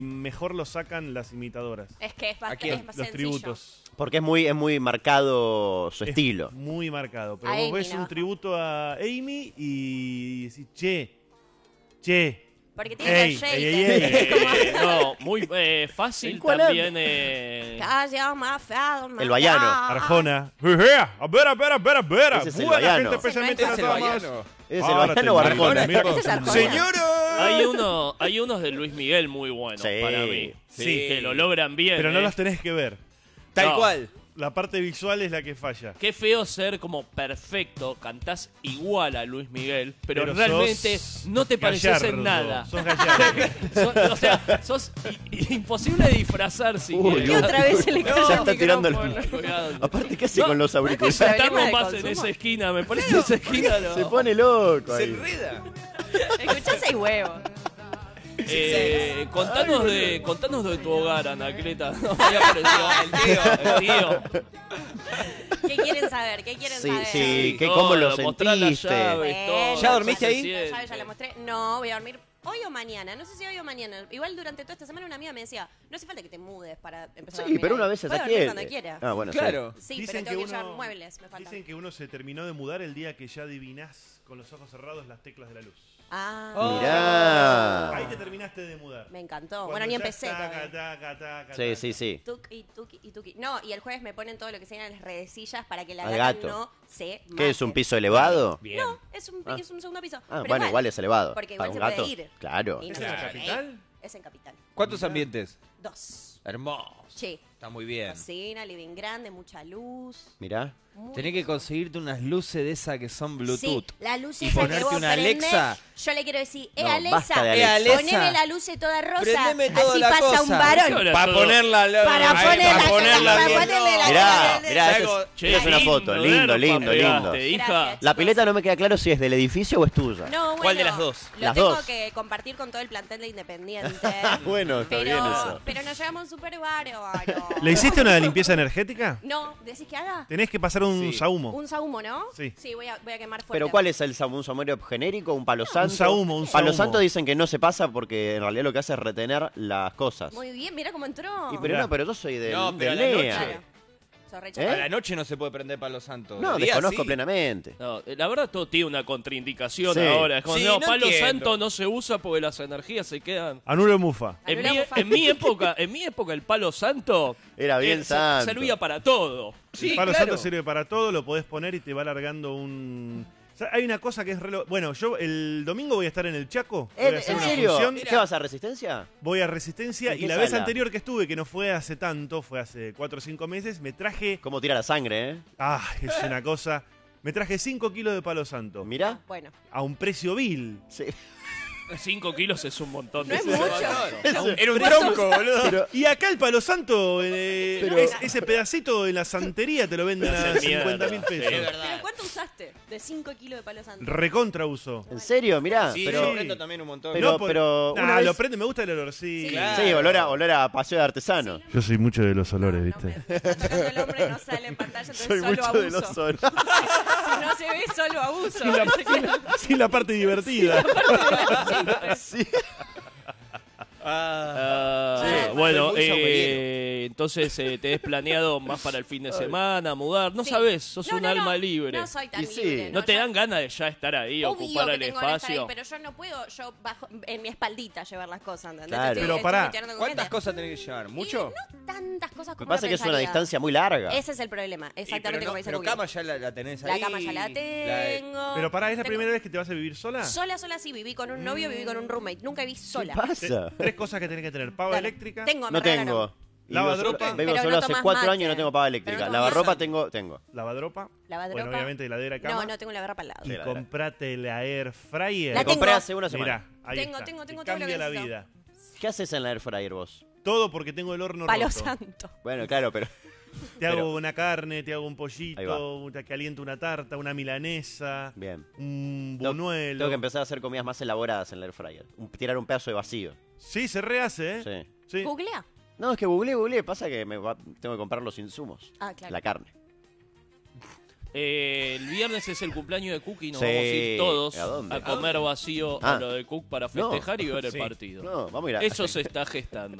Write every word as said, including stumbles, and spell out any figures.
mejor lo sacan las imitadoras. Es que es bastante quién? es más Los sencillo. tributos. Porque es muy, es muy marcado su Es estilo. Muy marcado. Pero A vos Amy, ves ¿no? un tributo a Amy y decís, che, che. Porque tiene Ey, los ey, shaders. ey, ey. Eh, no, muy eh, fácil ¿En cuál también. Eh, Calla, más feo, más El baiano. feo. Arjona. Jejea, A ver, a ver, a ver, a ver. Ese es el Buena baiano. gente, especialmente Ese las ¿Es el damas. baiano? ¿Es Ahora el baiano o te Arjona? mira Ese es Arjona. ¡Señora! hay, uno, hay unos de Luis Miguel muy buenos Sí. para mí. Sí. Que lo logran bien. Pero no eh. los tenés que ver. Tal No. cual. La parte visual es la que falla. Qué feo ser como perfecto, cantás igual a Luis Miguel, pero, Pero realmente sos no te pareces gallardo, en nada. Sos gallardo. Sos- o sea, sos i- imposible de disfrazar si Uy, quieres. Y otra vez se le No, cayó Ya el está tirando el... micrófono. Cuidado. Aparte, ¿qué hace No, con los no hay que auriculares? Problema sentarnos de más en consumo. esa esquina, me parece que esa esquina no. Se pone loco Se ahí. enreda. Escuchá seis huevos. Eh, contanos, de, contanos de tu hogar, Anacleta. No me apareció el tío. El tío. ¿Qué quieren saber? ¿Qué quieren Sí, saber? sí. ¿Qué- Todo, cómo lo mostrar las sentiste? llaves, Bueno, todo, ¿Ya dormiste se ahí? siente. Ya, ya la mostré. No, voy a dormir hoy o mañana. No sé si hoy o mañana. Igual durante toda esta semana una amiga me decía, no hace falta que te mudes para empezar a Sí, dormir pero ahí. una vez se Puedes está dormir quieta. cuando quiera. Ah, bueno, sí. Claro. Sí, pero tengo que llevar muebles, me faltan. dicen que uno se terminó de mudar el día que ya adivinás con los ojos cerrados las teclas de la luz. Ah, Oh. Mirá. Ahí te terminaste de mudar. me encantó. Cuando Bueno, ni ya empecé taca, todavía. taca, taca, Sí, taca. sí, sí. Tuki, tuki y tuki. No, y el jueves me ponen todo lo que sean las redecillas para que la Al gata gato. no se ¿Qué es, un mate. piso elevado? Bien. No, es un, Ah. es un segundo piso. Ah, Pero bueno, igual es elevado. Porque Para igual un se gato. puede ir. Claro. Y no ¿Es se en puede Capital? ir. Es en Capital. ¿Cuántos ambientes? Dos. Hermoso. Sí. Está muy bien. Cocina, living grande, mucha luz. Mirá. Muy Tenés que conseguirte unas luces de esas que son Bluetooth. Sí, la luz Y esa que ponerte vos una prendés, Alexa. yo le quiero decir, eh, No, Alexa, basta de Eh, Alexa. poneme la luz toda rosa, Prendeme toda así la pasa cosa. un varón. Hola. Para ponerla Para ahí, ponerla, para ponerla para bien. ponerle la- Mirá, la- mirá, Algo- esa es, Che, esa es una foto. Lindo, Garpa lindo, lindo. pegaste, hija. Gracias. La pileta no me queda claro si es del edificio o es tuya. No, bueno, ¿Cuál de las dos? Lo Las tengo dos. que compartir con todo el plantel de Independiente. Bueno, está pero, bien eso. pero nos llevamos súper bárbaro. ¿Le hiciste una de limpieza energética? No, ¿decís que haga? Tenés que pasar un Sí. sahumo. Un sahumo, ¿no? Sí. Sí, voy a, voy a quemar fuerte. Pero ¿cuál es el sahumo? ¿Un sahumo genérico? ¿Un palo santo? sahumo, un Palo sahumo. santo dicen que no se pasa porque en realidad lo que hace es retener las cosas. Muy bien, mira cómo entró. Y pero Mirá. no, pero yo soy del, No, pero del a la N E A. noche. Claro. Sos re ¿Eh? chato. A la noche no se puede prender palo santo. No, De día desconozco sí. plenamente. No, eh, la verdad todo tiene una contraindicación Sí. ahora. Es como, Sí, no, no palo entiendo. santo no se usa porque las energías se quedan. Anulo mufa. En Anula mi, mufa. en mi época, en mi época el palo santo Era bien eh, se- santo. servía para todo. Sí, el palo claro. santo sirve para todo, lo podés poner y te va alargando un... O sea, hay una cosa que es relo... Bueno, yo el domingo voy a estar en el Chaco. Voy a ¿En, hacer en una serio? función. ¿Qué vas a Resistencia? Voy a Resistencia ¿En y qué la vez sala? anterior que estuve, que no fue hace tanto, fue hace cuatro o cinco meses, me traje... ¿Cómo tira la sangre, eh? Ah, es una cosa... Me traje cinco kilos de palo santo. Mirá. Bueno, A un precio vil. Sí. Cinco kilos es un montón. no de es cosas. mucho. Era un tronco, boludo. Pero, Y acá el palo santo, eh, Pero- es- ese pedacito en la santería te lo venden a Hacen mierda. cincuenta mil Sí, pesos. es ¿Pero cuánto usaste de cinco kilos de palo santo? Recontra uso. ¿en serio? Mirá. Sí, pero, yo prendo también un montón. pero- No, por- pero Nah, una vez- lo prende, me gusta el olor, sí. Sí. Claro. Sí, olor a, olor a paseo de artesano. Yo soy mucho de los olores, No, ¿viste? me está tocando el hombre, no sale en pantalla, entonces Soy solo mucho abuso. de los olores. Si no se ve, solo abuso. Sin la, sin la- sin la parte divertida. Sí. Ah. Ah, Sí, bueno, soy muy eh, entonces eh, te has planeado más para el fin de semana, mudar. No Sí. sabes, sos No, un no, alma no, libre. No soy tan Y sí. libre. ¿No te yo- dan ganas de ya estar ahí, Obvio ocupar que el tengo ganas de estar ahí, espacio? pero yo no puedo yo bajo en mi espaldita llevar las cosas, ¿entendés? Claro. Estoy- Pero estoy pará. metiendo con ¿Cuántas gente. cosas tenés que llevar? ¿Mucho? Y no tantas cosas como Me pasa uno que es una pensaría. distancia muy larga. Ese es el problema, Y, exactamente pero como no- dice pero Google. cama ya la, la tenés La ahí. cama ya la tengo. Pero pará, ¿es la Tengo- primera vez que te vas a vivir sola? Sola, sola sí, viví con un novio, viví con un roommate. Nunca viví ¿Qué sola. pasa? Te- Tres cosas que tenés que tener. Pava Dale. eléctrica. Tengo, me No regalaron. tengo. Y Lavadropa. vivo solo- Vivo Pero solo no hace tomás cuatro mate. años y no tengo pava eléctrica. Pero no Lavarropa tomás- tengo, tengo. Lavadropa. Lavadropa. Bueno, obviamente heladera, cama. No, no tengo la barra para el lado. Sí, Y la comprate la air fryer. La Me compré tengo. hace una semana. Mirá, ahí Tengo, está. tengo, tengo Te todo lo cambia que la necesito. vida. ¿Qué haces en la air fryer vos? Todo porque tengo el horno Palo roto. santo. Bueno, claro, pero Te hago Pero- una carne, te hago un Ahí pollito, te caliento una tarta, una milanesa, bien. un Tengo- buñuelo. Tengo que empezar a hacer comidas más elaboradas en la air fryer. Un- tirar un pedazo de vacío. Sí, se rehace, ¿eh? Sí. Sí. Googlea. No, es que googleé, googleé. Pasa que me va- tengo que comprar los insumos. Ah, claro. La carne. Eh, el viernes es el cumpleaños de Cook y nos Sí. vamos a ir todos ¿A dónde? a comer vacío Ah. a lo de Cook para festejar y ver el Sí. partido. No, vamos a ir a... Eso se está gestando.